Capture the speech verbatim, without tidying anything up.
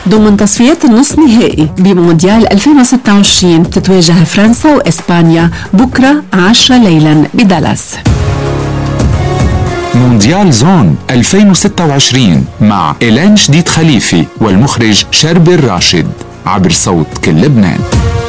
ضمن تصفيات النصف نهائي بمونديال ألفين وستة وعشرين تتواجه فرنسا وإسبانيا بكرة عشرة ليلا بدالاس. مونديال زون ألفين وستة وعشرين مع إيلان شديد خليفي والمخرج شربي الراشد عبر صوت كل لبنان.